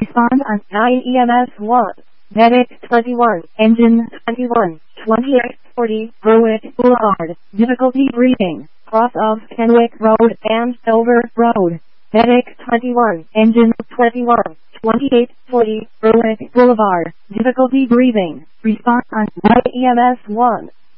Respond on 9 EMS 1. Medic 21. Engine 21. 2840 Berwick Boulevard. Difficulty breathing. Cross of Kenwick Road and Dover Road. Medic 21. Engine 21. 2840 Berwick Boulevard. Difficulty breathing. Respond on 9 EMS 1.